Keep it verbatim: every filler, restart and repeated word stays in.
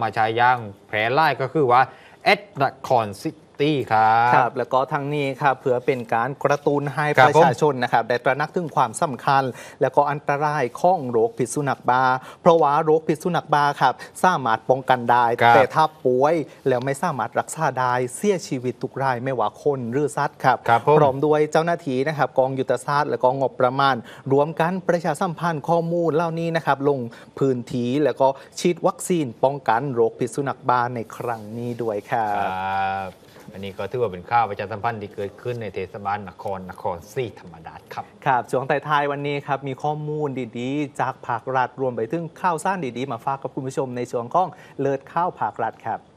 ำมาใช้ย่างแพร่ไล่ก็คือว่าแอดนครซิตี้ครับครับแล้วก็ทั้งนี้ครับเพื่อเป็นการกระตุ้นให้ประชาชนนะครับได้ตระหนักถึงความสำคัญและก็อันตรายของโรคพิษสุนัขบ้าเพราะว่าโรคพิษสุนัขบ้าครับสามารถป้องกันได้แต่ถ้าป่วยแล้วไม่สามารถรักษาได้เสียชีวิตทุกรายไม่ว่าคนหรือสัตว์ครับพร้อมด้วยเจ้าหน้าที่นะครับกองยุทธศาสตร์และก็งบประมาณรวมกันประชาสัมพันธ์ข้อมูลเหล่านี้นะครับลงพื้นที่แล้วก็ฉีดวัคซีนป้องกันโรคพิษสุนัขบ้าในครั้งนี้ด้วยครับอันนี้ก็ถือว่าเป็นข่าวประชาสัมพันธ์ที่เกิดขึ้นในเทศบาลนครนครศรีธรรมราชครับครับช่วงท้ายๆวันนี้ครับมีข้อมูลดีๆจากภาครัฐรวมไปถึงข่าวสารดีๆมาฝากกับคุณผู้ชมในช่วงของเลิศข่าวภาครัฐครับ